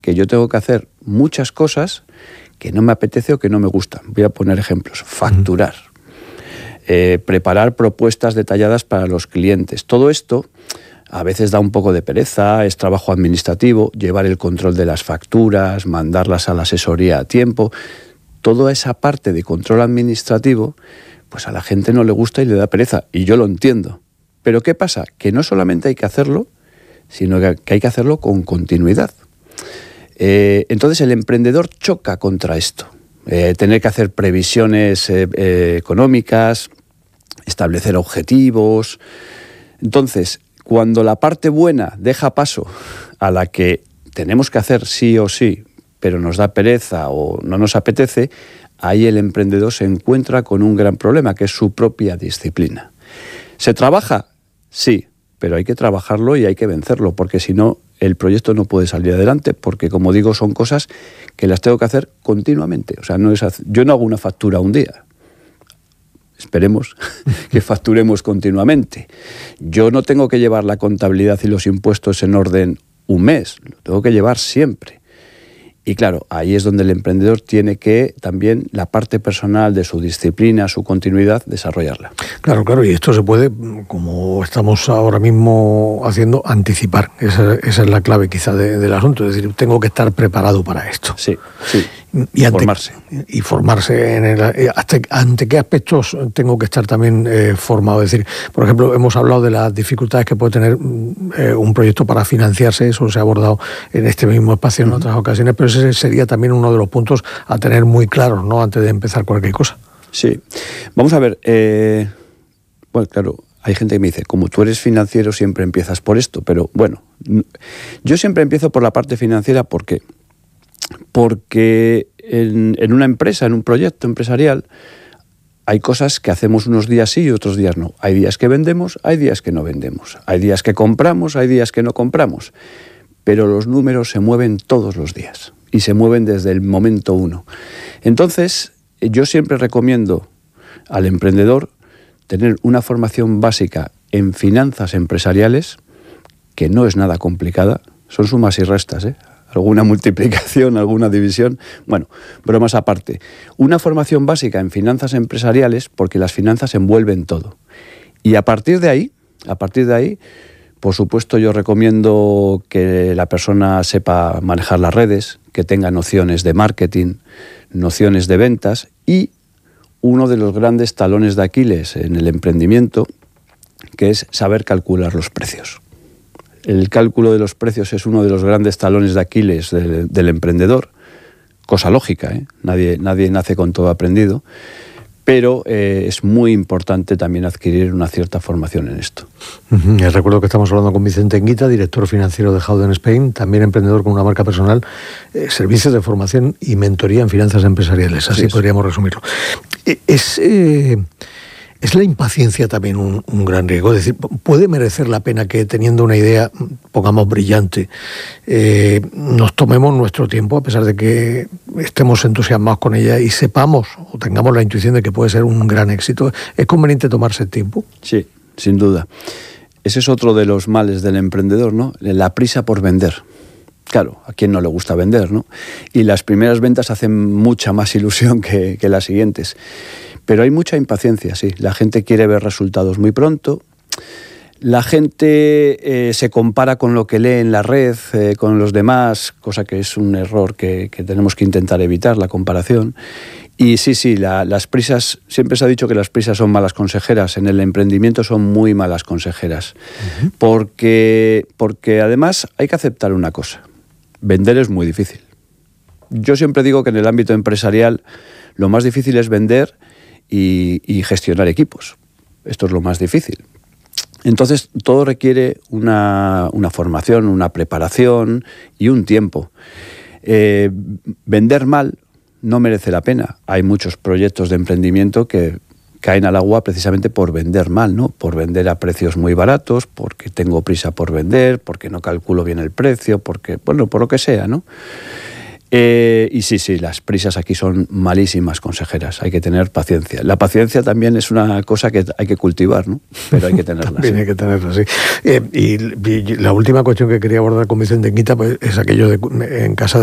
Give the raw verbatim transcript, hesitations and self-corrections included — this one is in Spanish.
que yo tengo que hacer muchas cosas que no me apetece o que no me gustan. Voy a poner ejemplos. Facturar, eh, preparar propuestas detalladas para los clientes. Todo esto a veces da un poco de pereza, es trabajo administrativo, llevar el control de las facturas, mandarlas a la asesoría a tiempo. Toda esa parte de control administrativo, pues a la gente no le gusta y le da pereza, y yo lo entiendo. Pero ¿qué pasa? Que no solamente hay que hacerlo, sino que hay que hacerlo con continuidad. Eh, entonces el emprendedor choca contra esto. Eh, tener que hacer previsiones eh, eh, económicas, establecer objetivos. Entonces, cuando la parte buena deja paso a la que tenemos que hacer sí o sí, pero nos da pereza o no nos apetece, ahí el emprendedor se encuentra con un gran problema, que es su propia disciplina. ¿Se trabaja? Sí, pero hay que trabajarlo y hay que vencerlo, porque si no, el proyecto no puede salir adelante, porque, como digo, son cosas que las tengo que hacer continuamente. O sea, no es hacer, yo no hago una factura un día. Esperemos que facturemos continuamente. Yo no tengo que llevar la contabilidad y los impuestos en orden un mes, lo tengo que llevar siempre. Y claro, ahí es donde el emprendedor tiene que también la parte personal de su disciplina, su continuidad, desarrollarla. Claro, claro, y esto se puede, como estamos ahora mismo haciendo, anticipar. Esa, esa es la clave quizá de, del asunto, es decir, tengo que estar preparado para esto. Sí, sí. Y ante, formarse. Y formarse. En el, hasta, ¿Ante qué aspectos tengo que estar también eh, formado? Es decir, por ejemplo, hemos hablado de las dificultades que puede tener eh, un proyecto para financiarse, eso se ha abordado en este mismo espacio en uh-huh. otras ocasiones, pero ese sería también uno de los puntos a tener muy claros, ¿no?, antes de empezar cualquier cosa. Sí. Vamos a ver, eh, bueno, claro, hay gente que me dice, como tú eres financiero siempre empiezas por esto, pero bueno, yo siempre empiezo por la parte financiera, ¿por qué? Porque en, en una empresa, en un proyecto empresarial, hay cosas que hacemos unos días sí y otros días no. Hay días que vendemos, hay días que no vendemos. Hay días que compramos, hay días que no compramos. Pero los números se mueven todos los días y se mueven desde el momento uno. Entonces, yo siempre recomiendo al emprendedor tener una formación básica en finanzas empresariales, que no es nada complicada, son sumas y restas, ¿eh? Alguna multiplicación, alguna división, bueno, bromas aparte. Una formación básica en finanzas empresariales, porque las finanzas envuelven todo. Y a partir de ahí, a partir de ahí, por supuesto yo recomiendo que la persona sepa manejar las redes, que tenga nociones de marketing, nociones de ventas, y uno de los grandes talones de Aquiles en el emprendimiento, que es saber calcular los precios. El cálculo de los precios es uno de los grandes talones de Aquiles del, del emprendedor, cosa lógica, ¿eh? Nadie, nadie nace con todo aprendido, pero eh, es muy importante también adquirir una cierta formación en esto. Uh-huh. Recuerdo que estamos hablando con Vicente Enguita, director financiero de Howden Spain, también emprendedor con una marca personal, eh, servicios de formación y mentoría en finanzas empresariales, así es. Podríamos resumirlo. Es... Eh, ¿Es la impaciencia también un, un gran riesgo? Es decir, ¿puede merecer la pena que, teniendo una idea, pongamos brillante, eh, nos tomemos nuestro tiempo, a pesar de que estemos entusiasmados con ella y sepamos o tengamos la intuición de que puede ser un gran éxito? ¿Es conveniente tomarse el tiempo? Sí, sin duda. Ese es otro de los males del emprendedor, ¿no? La prisa por vender. Claro, a quién no le gusta vender, ¿no? Y las primeras ventas hacen mucha más ilusión que, que las siguientes. Pero hay mucha impaciencia, sí. La gente quiere ver resultados muy pronto. La gente eh, se compara con lo que lee en la red, eh, con los demás, cosa que es un error que, que tenemos que intentar evitar, la comparación. Y sí, sí, la, las prisas, siempre se ha dicho que las prisas son malas consejeras. En el emprendimiento son muy malas consejeras. Uh-huh. Porque, porque además hay que aceptar una cosa. Vender es muy difícil. Yo siempre digo que en el ámbito empresarial lo más difícil es vender y, y gestionar equipos. Esto es lo más difícil. Entonces, todo requiere una, una formación, una preparación y un tiempo. Eh, vender mal no merece la pena. Hay muchos proyectos de emprendimiento que caen al agua precisamente por vender mal, ¿no? Por vender a precios muy baratos, porque tengo prisa por vender, porque no calculo bien el precio, porque, bueno, por lo que sea, ¿no? Eh, y sí, sí, las prisas aquí son malísimas, consejeras. Hay que tener paciencia. La paciencia también es una cosa que hay que cultivar, ¿no? Pero hay que tenerla. También sí. hay que tenerla, sí. Eh, y, y la última cuestión que quería abordar con Vicente Enguita pues, es aquello de en casa